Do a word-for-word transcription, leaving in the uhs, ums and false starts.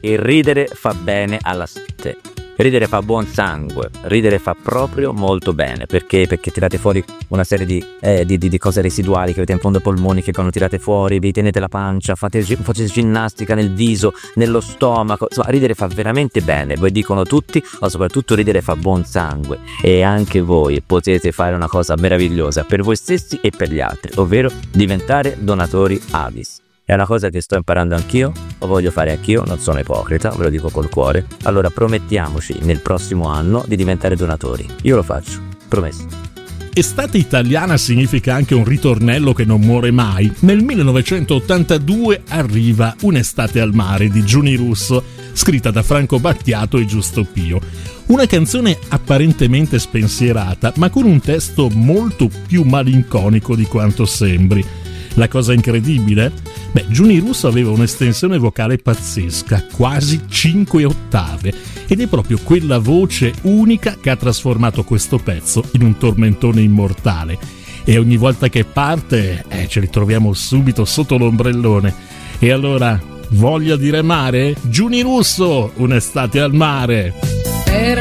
il ridere fa bene alla salute. Ridere fa buon sangue, ridere fa proprio molto bene, perché perché tirate fuori una serie di, eh, di, di, di cose residuali che avete in fondo ai polmoni, che quando tirate fuori vi tenete la pancia, fate, fate ginnastica nel viso, nello stomaco, insomma ridere fa veramente bene, voi dicono tutti, ma soprattutto ridere fa buon sangue, e anche voi potete fare una cosa meravigliosa per voi stessi e per gli altri, ovvero diventare donatori Avis. È una cosa che sto imparando anch'io, lo voglio fare anch'io, non sono ipocrita, ve lo dico col cuore. Allora promettiamoci nel prossimo anno di diventare donatori. Io lo faccio, promesso. Estate italiana significa anche un ritornello che non muore mai. Nel millenovecentottantadue arriva Un'estate al mare di Giuni Russo, scritta da Franco Battiato e Giusto Pio. Una canzone apparentemente spensierata, ma con un testo molto più malinconico di quanto sembri. La cosa incredibile? Beh, Giuni Russo aveva un'estensione vocale pazzesca, quasi cinque ottave, ed è proprio quella voce unica che ha trasformato questo pezzo in un tormentone immortale. E ogni volta che parte, eh, ce li troviamo subito sotto l'ombrellone. E allora, voglia di remare? Giuni Russo, Un'estate al mare!